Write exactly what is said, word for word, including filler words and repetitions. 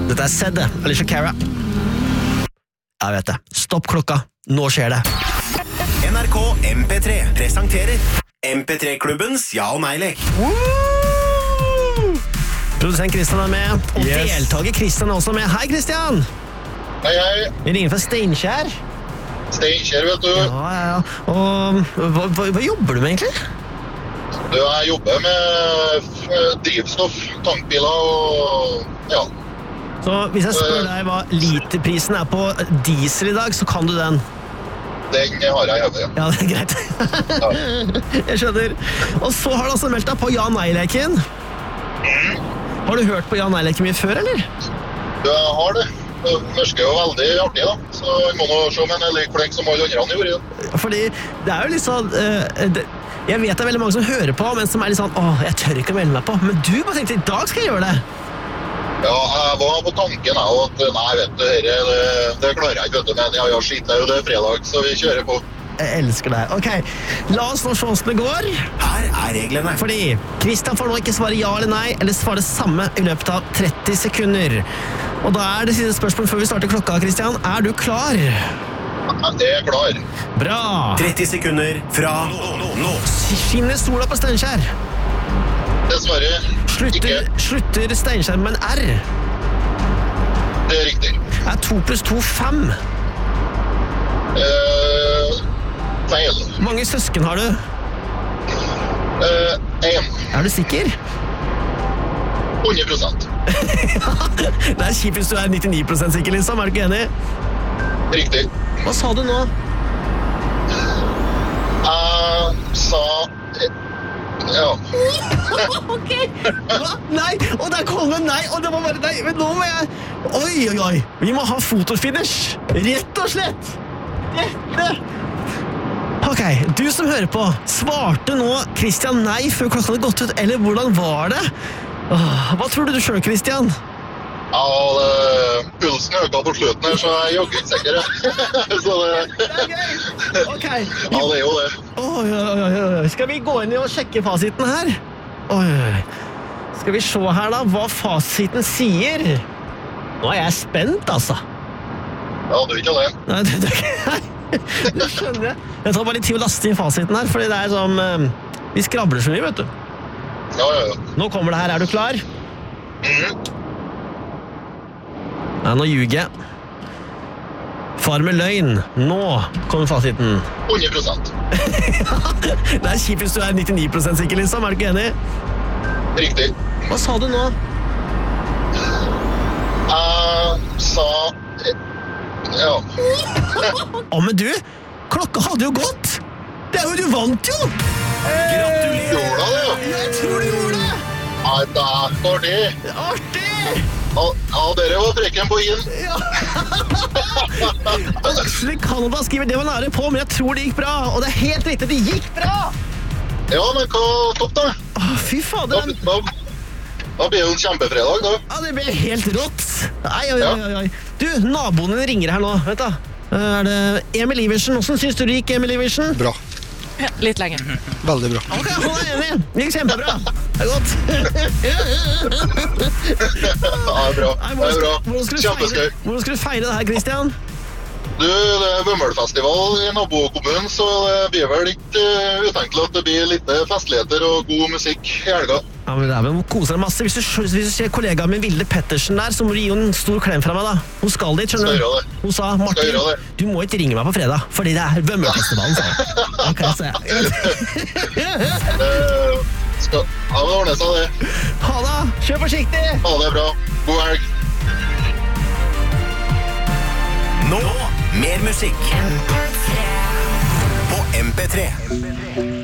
Dette er Zed, Alicia Cara. Jeg vet det. Stopp klokka. Nå skjer det. N R K M P tre presenterer M P tre-klubbens ja- og nei-lek. Produsent Kristian er med, og Yes. deltaker Kristian er også med. Hei, Kristian! Hei, hei. Vi ringer fra Steinkjer. Steinkjer, vet du. Ja, ja, ja. Og hva, hva, hva jobber du med egentlig? Du, jeg jobber med f- drivstoff, tankbiler og ja. Så hvis jeg spør deg hva literprisen er på diesel i dag, så kan du den. Den har jeg i hodet, ja. Ja, det er greit. Jeg skjønner. Og så har du også meldt deg på ja-nei-leken. Har du hørt på ja-nei-leken mye før, eller? Du, jeg har det. Det virker jo veldig artig, da. Så jeg må nå se om en er like flink som alle andre gjorde. Fordi det er jo litt sånn uh, det, jeg vet det er veldig mange som hører på, men som er litt sånn, åh, jeg tør ikke å melde meg på. Men du bare tenkte, i dag skal jeg gjøre det. Ja, jeg var på tanken jeg, at nei, vet du, herre, det, det klarer jeg ikke, vet du. Men jeg har skitt det, og det er fredag, så vi kjører på. Jeg elsker deg. Ok, la oss nå se hvordan det går. Her er reglene. Fordi Kristian får nå ikke svare ja eller nei, eller svare det samme i løpet av tretti sekunder. Og da er det siste spørsmål før vi starter klokka, Kristian. Er du klar? Jeg er klar. Bra! tretti sekunder fra nå. Skinner sola på Steinkjer? Dessverre, Slutter, ikke. slutter Steinkjer med en R? Det er riktig. Er to pluss to fem? Eh, feil. Mange søsken har du? Eh, en. Er du sikker? hundre prosent. Det er kjipt hvis du er nittini prosent sikker, liksom. Er du ikke enig? Riktig. Hva sa du nå? Jeg sa... Ja. Ok. Hva? Nei, og der kom det nei, og det var bare nei. Men nå må jeg... Oi, oi, oi. Vi må ha fotofinish. Rett og slett. Dette. Ok, du som hører på, svarte nå Kristian nei før klokka hadde gått ut, eller hvordan var det? Åh, hva tror du du selv, Kristian? Ja, det, pulsen øka på slutten her, så jeg jogger ikke sikker. Så det... Det er gøy. Ok. Ja, det er jo det. Oi, oi, oi, oi. Skal vi gå inn og sjekke fasiten her? Oi, oi. Skal vi se her da, hva fasiten sier? Nå er jeg spent, altså. Ja, du er ikke alene. Nei, det, det, nei, det skjønner jeg. Jeg tar bare litt tid å laste inn fasiten her, fordi det er sånn... eh, vi skrabler så mye, vet du. Ja, ja, ja. Nå kommer det her, er du klar? Mhm. Nei, nå ljuger jeg. Far med løgn. Nå kommer fasiten. hundre prosent. Det er kjipt hvis du er nittini prosent sikker, liksom. Er du ikke enig? Riktig. Hva sa du nå? Jeg sa... Ja. Å, men du, klokka hadde jo gått. Det er jo, du vant jo. Gratulerer. Gjorde jeg det, ja? Jeg tror du gjorde det. Nei, det er for det. Artig. Ja, ja, dere var frekken på inn. Ja. Aksel i Canada skriver det var nære på, men jeg tror det gikk bra. Og det er helt riktig, det gikk bra. Ja, men hva topp da? Åh, fy Da, fader. da, da blir det en kjempefredag da. Ja, det ble helt rått. Nei, oi, oi, oi, oi. Du, naboene ringer her nå, vet du. Er det Emil Iversen? Hvordan synes du det gikk, Emil Iversen? Bra. Ja, litt lenger. Veldig bra. Ok, hold deg enig. Det gikk kjempebra. Det er godt. Ja, det er bra. Nei, Det hvordan er skal, bra. hvordan, skal du feire, Kjempeskøy. hvordan skal du feire det her, Kristian? Du, det er Vømmelfestival i nabokommunen, så det blir vel ikke uh, utenkelig at det blir litt festligheter og god musikk i helga. Ja, men det er vel koser deg masse. Hvis du, hvis du ser kollegaen min Vilde Pettersen der, så må du gi henne en stor klem fra meg da. Hun skal dit, skjønner Skal du? gjøre det. Hun sa, Skal Martin, gjøre det. du må ikke ringe meg på fredag, fordi det er Vømmelfestivalen, sa jeg. Ok, så jeg. Uh, skal... Ja, det ordner seg det. Ha da, kjør forsiktig! Ja, det er bra. God helg. Nå, mer musikk på M P tre.